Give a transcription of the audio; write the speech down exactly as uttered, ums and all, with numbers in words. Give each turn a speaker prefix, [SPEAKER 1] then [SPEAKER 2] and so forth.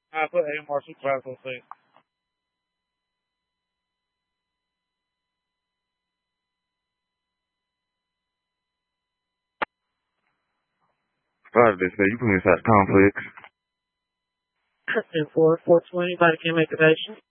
[SPEAKER 1] I put A Marshall class on six.
[SPEAKER 2] Roger that, you put me inside the complex.
[SPEAKER 3] ten four, four twenty, body cam activation.